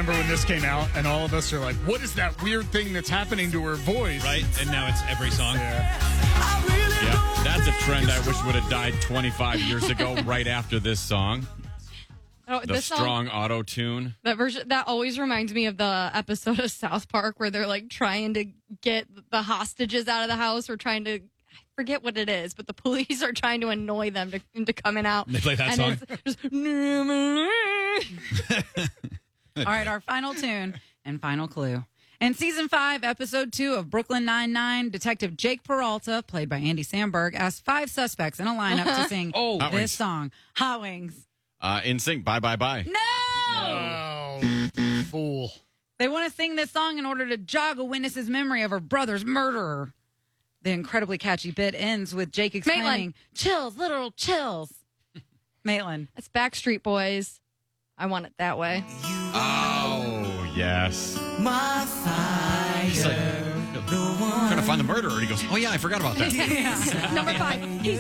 remember when this came out and all of us are like, what is that weird thing that's happening to her voice? Right, and now it's every song. Yeah. Yeah, that's a trend I wish would have died 25 years ago, right after this song. Oh, The this song, strong auto tune. that version, that always reminds me of the episode of South Park where they're like trying to get the hostages out of the house or trying to, I forget what it is, but the police are trying to annoy them into coming out. They play that and song? It's just, All right, our final tune and final clue. In Season 5, Episode 2 of Brooklyn Nine-Nine, Detective Jake Peralta, played by Andy Samberg, asked 5 suspects in a lineup to sing Hot this Wings. song, Hot Wings. In sync, bye, bye, bye. No! Oh, fool. They want to sing this song in order to jog a witness's memory of her brother's murderer. The incredibly catchy bit ends with Jake exclaiming, Maitland. chills, literal chills. Maitland. That's Backstreet Boys. I want it that way. Oh, yes. My fire. He's like, trying to find the murderer. And he goes, oh, yeah, I forgot about that. Number 5. He's